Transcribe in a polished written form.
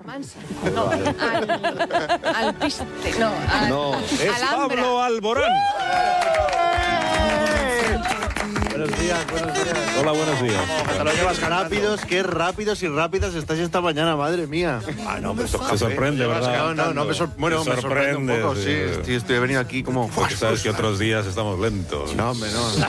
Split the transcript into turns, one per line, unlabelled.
Mansa. No, al piste. No,
es
Alhambra.
Pablo Alborán.
Buenos días.
Hola, buenos días.
Te lo llevas rápidos, qué rápidos y rápidas estáis esta mañana, madre mía.
No, pero te sorprende, ¿verdad?
No, me sorprende un poco, sí. Estoy venido aquí como...
Porque sabes que otros días estamos lentos.
No, hombre, no.